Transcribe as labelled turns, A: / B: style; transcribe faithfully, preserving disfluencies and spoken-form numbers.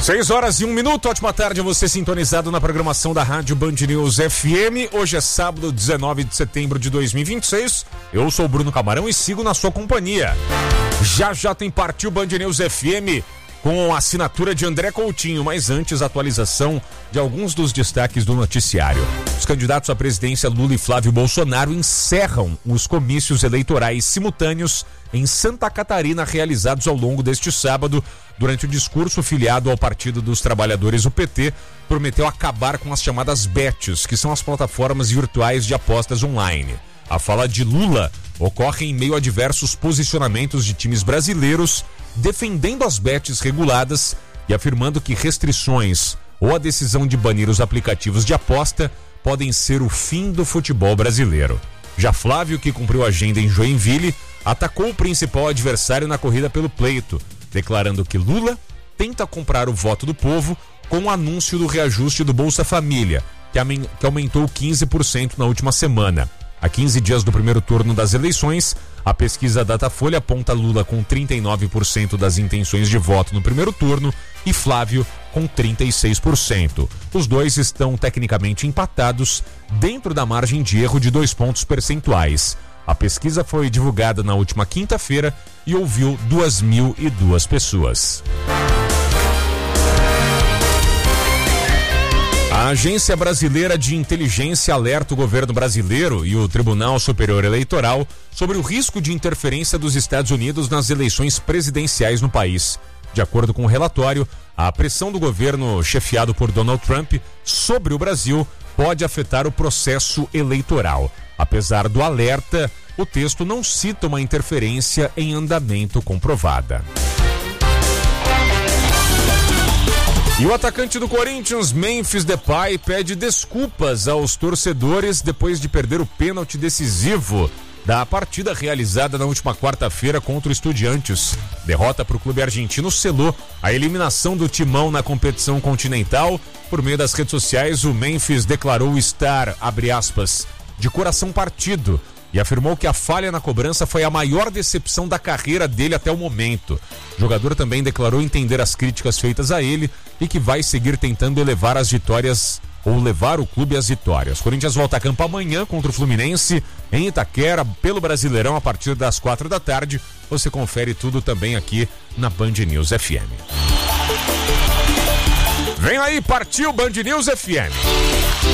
A: Seis horas e um minuto, ótima tarde a você sintonizado na programação da Rádio Band News F M. Hoje é sábado, dezenove de setembro de dois mil e vinte e seis. Eu sou o Bruno Camarão e sigo na sua companhia. Já já tem Partiu Band News F M com a assinatura de André Coutinho, mas antes a atualização de alguns dos destaques do noticiário. Os candidatos à presidência Lula e Flávio Bolsonaro encerram os comícios eleitorais simultâneos em Santa Catarina realizados ao longo deste sábado. Durante o discurso, filiado ao Partido dos Trabalhadores, o P T, prometeu acabar com as chamadas bets, que são as plataformas virtuais de apostas online. A fala de Lula ocorre em meio a diversos posicionamentos de times brasileiros defendendo as bets reguladas e afirmando que restrições ou a decisão de banir os aplicativos de aposta podem ser o fim do futebol brasileiro. Já Flávio, que cumpriu a agenda em Joinville, atacou o principal adversário na corrida pelo pleito, declarando que Lula tenta comprar o voto do povo com o anúncio do reajuste do Bolsa Família, que aumentou quinze por cento na última semana. A quinze dias do primeiro turno das eleições, a pesquisa Datafolha aponta Lula com trinta e nove por cento das intenções de voto no primeiro turno e Flávio com trinta e seis por cento. Os dois estão tecnicamente empatados dentro da margem de erro de dois pontos percentuais. A pesquisa foi divulgada na última quinta-feira e ouviu duas mil e duas pessoas. A Agência Brasileira de Inteligência alerta o governo brasileiro e o Tribunal Superior Eleitoral sobre o risco de interferência dos Estados Unidos nas eleições presidenciais no país. De acordo com o relatório, a pressão do governo chefiado por Donald Trump sobre o Brasil pode afetar o processo eleitoral. Apesar do alerta, o texto não cita uma interferência em andamento comprovada. E o atacante do Corinthians, Memphis Depay, pede desculpas aos torcedores depois de perder o pênalti decisivo da partida realizada na última quarta-feira contra o Estudiantes. Derrota para o clube argentino selou a eliminação do Timão na competição continental. Por meio das redes sociais, o Memphis declarou estar, abre aspas, de coração partido, e afirmou que a falha na cobrança foi a maior decepção da carreira dele até o momento. O jogador também declarou entender as críticas feitas a ele e que vai seguir tentando elevar as vitórias ou levar o clube às vitórias. Corinthians volta a campo amanhã contra o Fluminense em Itaquera pelo Brasileirão a partir das quatro da tarde. Você confere tudo também aqui na Band News F M. Vem aí, partiu Band News F M.